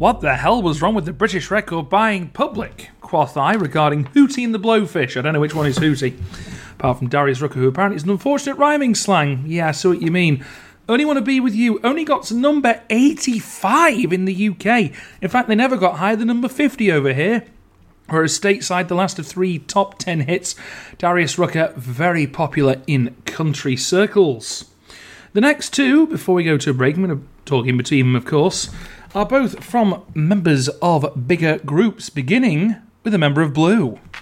What the hell was wrong with the British record buying public? Quoth I, regarding Hootie and the Blowfish. I don't know which one is Hootie. Apart from Darius Rucker, who apparently is an unfortunate rhyming slang. Yeah, I see what you mean. Only Want to Be With You only got to number 85 in the UK. In fact, they never got higher than number 50 over here. Whereas stateside, the last of 3 top 10 hits, Darius Rucker, very popular in country circles. The next 2, before we go to a break, I'm going to talk in between them, of course, are both from members of bigger groups, beginning with a member of Blue.